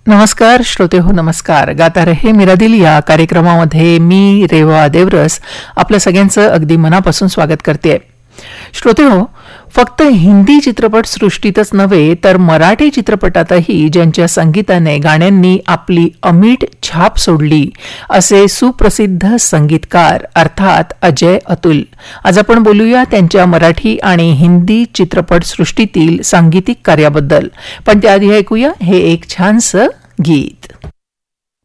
नमस्कार श्रोते हो, नमस्कार. गाता रहे मेरा दिल या कार्यक्रमामध्ये मी रेवा देवरस आपल्या सगळ्यांचं अगदी मनापासून स्वागत करते. श्रोते हो, फक्त हिंदी चित्रपट सृष्टीतच नव्हे तर मराठी चित्रपटातही ज्यांच्या संगीताने गाण्यांनी आपली अमीट छाप सोडली असे सुप्रसिद्ध संगीतकार अर्थात अजय अतुल. आज आपण बोलूया त्यांच्या मराठी आणि हिंदी चित्रपट सृष्टीतील सांगीतिक कार्याबद्दल. पण त्याआधी ऐकूया हे एक छानसं गीत.